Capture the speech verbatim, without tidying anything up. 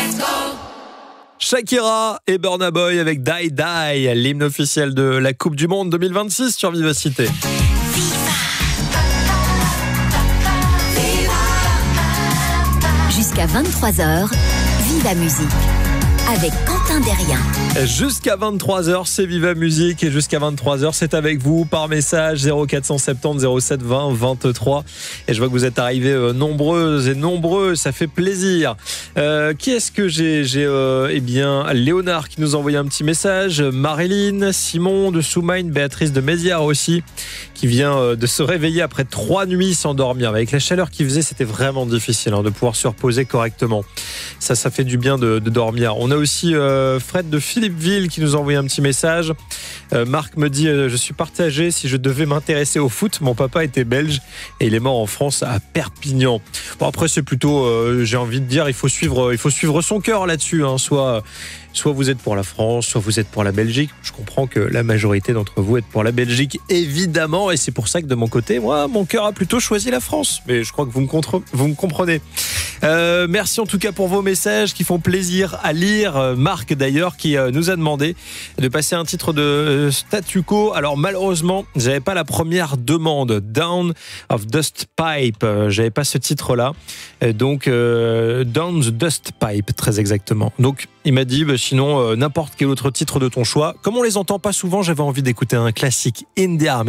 Shakira et Burna Boy avec Die Die, l'hymne officiel de la Coupe du Monde deux mille vingt-six sur Vivacité. Jusqu'à vingt-trois heures, Viva Musique avec Quentin Derrien. Jusqu'à vingt-trois heures, c'est Viva Musique et jusqu'à vingt-trois heures, c'est avec vous par message zéro quatre cent soixante-dix zéro sept vingt vingt-trois. Et je vois que vous êtes arrivés nombreuses et nombreux, ça fait plaisir. Euh, qui est-ce que j'ai J'ai euh, eh bien Léonard qui nous a envoyé un petit message, Marilyn, Simon de Soumagne, Béatrice de Mézières aussi, qui vient euh, de se réveiller après trois nuits sans dormir. Avec la chaleur qu'il faisait, c'était vraiment difficile hein, de pouvoir se reposer correctement. Ça, ça fait du bien de, de dormir. On a aussi euh, Fred de Philippeville qui nous a envoyé un petit message. Euh, Marc me dit euh, je suis partagé si je devais m'intéresser au foot. Mon papa était belge et il est mort en France à Perpignan. Bon après c'est plutôt, euh, j'ai envie de dire, il faut suivre, il faut suivre son cœur là-dessus. Hein. Soit, soit vous êtes pour la France, soit vous êtes pour la Belgique. Je comprends que la majorité d'entre vous êtes pour la Belgique, évidemment, et c'est pour ça que de mon côté, moi, mon cœur a plutôt choisi la France. Mais je crois que vous me, contre... vous me comprenez. Euh, merci en tout cas pour vos messages qui font plaisir à lire. Marc d'ailleurs qui nous a demandé de passer un titre de Statu Quo. Alors malheureusement, j'avais pas la première demande, Down of Dust Pipe. J'avais pas ce titre-là. Donc euh, Down the Dust Pipe, très exactement. Donc il m'a dit bah, sinon euh, n'importe quel autre titre de ton choix. Comme on les entend pas souvent, j'avais envie d'écouter un classique, In the Army.